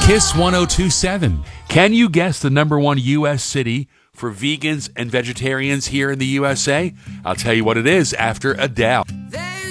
Kiss 1027. Can you guess the number one U.S. city for vegans and vegetarians here in the USA? I'll tell you what it is after Adele.